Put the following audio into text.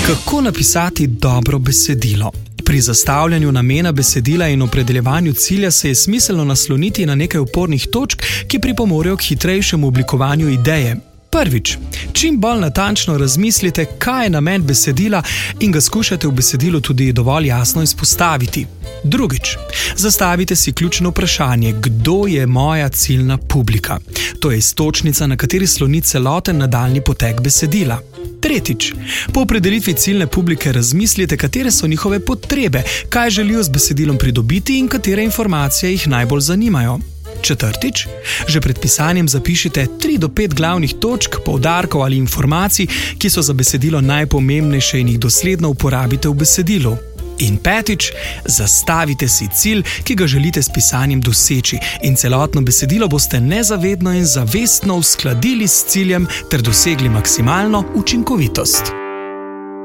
Kako napisati dobro besedilo? Pri zastavljanju namena besedila in opredeljevanju cilja se je smiselno nasloniti na nekaj opornih točk, ki pripomorejo k hitrejšemu oblikovanju ideje. Prvič, čim bolj natančno razmislite, kaj je namen besedila in ga skušate v besedilu tudi dovolj jasno izpostaviti. Drugič, zastavite si ključno vprašanje, kdo je moja ciljna publika. To je iztočnica, na kateri sloni celoten nadaljnji potek besedila. Tretjič, po opredelitvi ciljne publike razmislite, katere so njihove potrebe, kaj želijo z besedilom pridobiti in katere informacije jih najbolj zanimajo. Četrtič, že pred pisanjem zapišite 3 do 5 glavnih točk, poudarkov ali informacij, ki so za besedilo najpomembnejše in jih dosledno uporabite v besedilu. In petič, zastavite si cilj, ki ga želite s pisanjem doseči in celotno besedilo boste nezavedno in zavestno uskladili s ciljem ter dosegli maksimalno učinkovitost.